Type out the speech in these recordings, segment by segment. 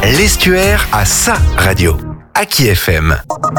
L'Estuaire a sa radio. Aki FM.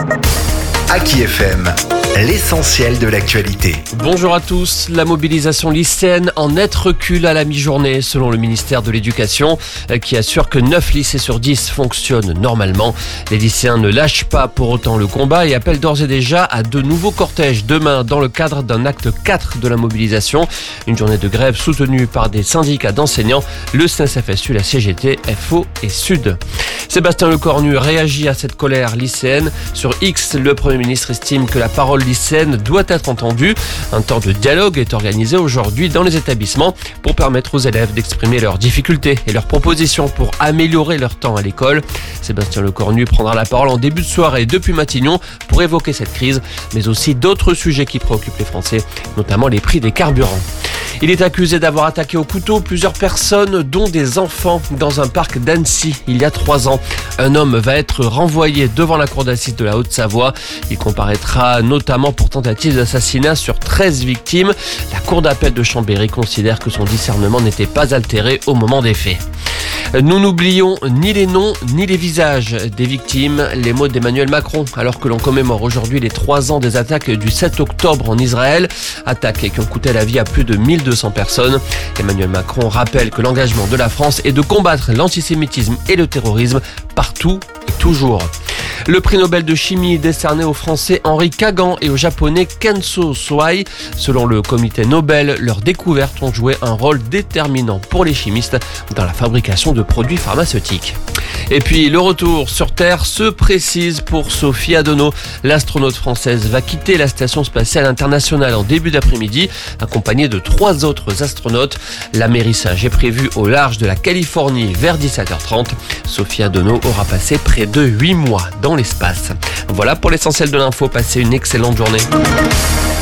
Aki FM, l'essentiel de l'actualité. Bonjour à tous. La mobilisation lycéenne en net recul à la mi-journée, selon le ministère de l'Éducation, qui assure que 9 lycées sur 10 fonctionnent normalement. Les lycéens ne lâchent pas pour autant le combat et appellent d'ores et déjà à de nouveaux cortèges demain dans le cadre d'un acte 4 de la mobilisation. Une journée de grève soutenue par des syndicats d'enseignants, le CNSFSU, la CGT, FO et Sud. Sébastien Lecornu réagit à cette colère lycéenne. Sur X, le Premier ministre estime que la parole lycéenne doit être entendue. Un temps de dialogue est organisé aujourd'hui dans les établissements pour permettre aux élèves d'exprimer leurs difficultés et leurs propositions pour améliorer leur temps à l'école. Sébastien Lecornu prendra la parole en début de soirée depuis Matignon pour évoquer cette crise, mais aussi d'autres sujets qui préoccupent les Français, notamment les prix des carburants. Il est accusé d'avoir attaqué au couteau plusieurs personnes, dont des enfants, dans un parc d'Annecy il y a 3 ans. Un homme va être renvoyé devant la cour d'assises de la Haute-Savoie. Il comparaîtra notamment pour tentative d'assassinat sur 13 victimes. La cour d'appel de Chambéry considère que son discernement n'était pas altéré au moment des faits. Nous n'oublions ni les noms ni les visages des victimes, les mots d'Emmanuel Macron, alors que l'on commémore aujourd'hui les 3 ans des attaques du 7 octobre en Israël, attaques qui ont coûté la vie à plus de 1200 personnes. Emmanuel Macron rappelle que l'engagement de la France est de combattre l'antisémitisme et le terrorisme partout et toujours. Le prix Nobel de chimie décerné au Français Henri Kagan et au Japonais Kenzo Soai. Selon le comité Nobel, leurs découvertes ont joué un rôle déterminant pour les chimistes dans la fabrication de produits pharmaceutiques. Et puis le retour sur Terre se précise pour Sophie Adenau. L'astronaute française va quitter la Station spatiale internationale en début d'après-midi, accompagnée de 3 autres astronautes. L'amérissage est prévu au large de la Californie vers 17h30. Sophie Adenau aura passé près de 8 mois dans l'espace. Voilà pour l'essentiel de l'info. Passez une excellente journée.